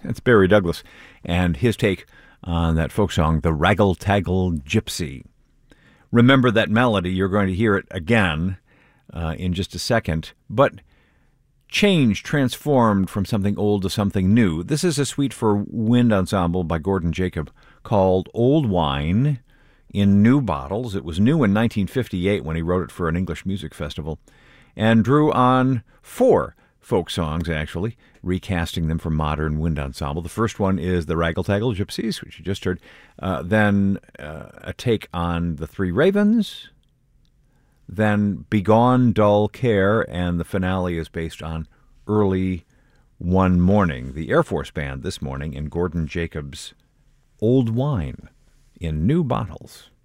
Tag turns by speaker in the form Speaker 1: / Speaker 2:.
Speaker 1: That's Barry Douglas and his take on that folk song, The Raggle-Taggle Gypsy. Remember that melody. You're going to hear it again in just a second. But change, transformed from something old to something new. This is a suite for wind ensemble by Gordon Jacob called Old Wine in New Bottles. It was new in 1958 when he wrote it for an English music festival and drew on 4 folk songs, actually, recasting them for modern wind ensemble. The first one is the Raggle-Taggle Gypsies, which you just heard. Then a take on the Three Ravens. Then Begone Dull Care, and the finale is based on Early One Morning, the Air Force Band this morning in Gordon Jacob's Old Wine in New Bottles.